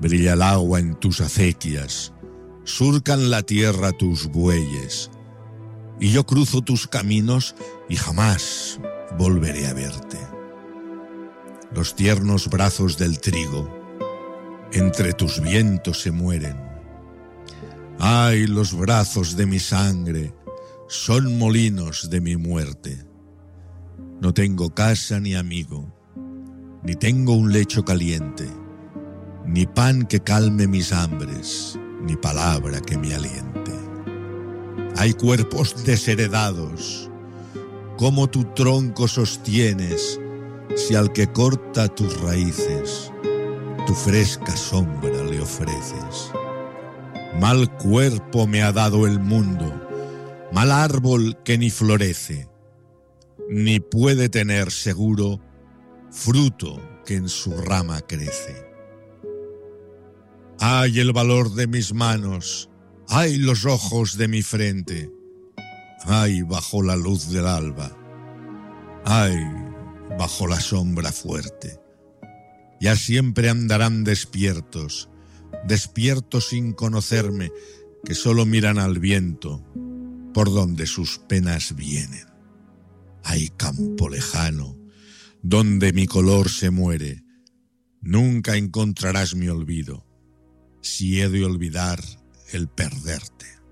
Brilla el agua en tus acequias, surcan la tierra tus bueyes, y yo cruzo tus caminos y jamás volveré a verte. Los tiernos brazos del trigo entre tus vientos se mueren. Ay, los brazos de mi sangre son molinos de mi muerte. No tengo casa ni amigo, ni tengo un lecho caliente, ni pan que calme mis hambres, ni palabra que me aliente. Hay cuerpos desheredados, ¿cómo tu tronco sostienes si al que corta tus raíces tu fresca sombra le ofreces? Mal cuerpo me ha dado el mundo, mal árbol que ni florece, ni puede tener seguro fruto que en su rama crece. Ay, el valor de mis manos, ay, los ojos de mi frente, ay, bajo la luz del alba, ay, bajo la sombra fuerte. Ya siempre andarán despiertos, despiertos sin conocerme, que solo miran al viento por donde sus penas vienen. Ay, campo lejano, donde mi color se muere, nunca encontrarás mi olvido, si he de olvidar el perderte.